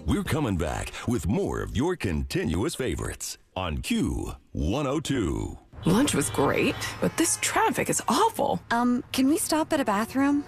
We're coming back with more of your continuous favorites on Q102. Lunch was great, but this traffic is awful. Can we stop at a bathroom?